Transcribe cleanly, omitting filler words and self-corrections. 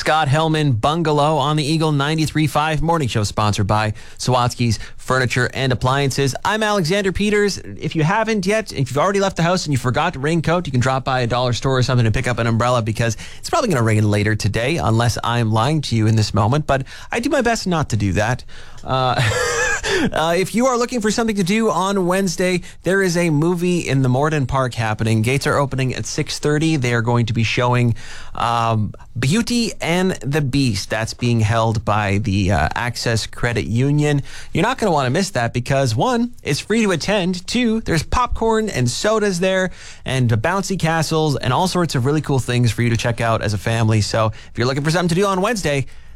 Scott Hellman Bungalow on the Eagle 93.5 Morning Show, sponsored by Sawatsky's Furniture and Appliances. I'm Alexander Peters. If you haven't yet, if you've already left the house and you forgot to raincoat, you can drop by a dollar store or something to pick up an umbrella, because it's probably going to rain later today, unless I'm lying to you in this moment, but I do my best not to do that. If you are looking for something to do on Wednesday, there is a movie in the Morden Park happening. Gates are opening at 6:30. They are going to be showing Beauty and the Beast. That's being held by the Access Credit Union. You're not going to want to miss that because, one, it's free to attend. Two, there's popcorn and sodas there and bouncy castles and all sorts of really cool things for you to check out as a family. So if you're looking for something to do on Wednesday,